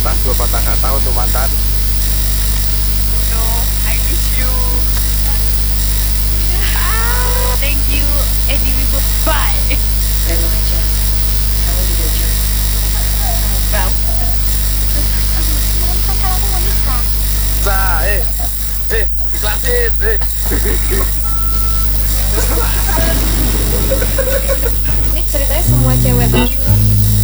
atas 2 patah kata untuk mantan. No, I miss you. Thank you, Eddie Wibowo. Bye. Reno aja. Kamu juga Jun. Kamu bau. Kan kalau aku mau nikah. Ikhlasin,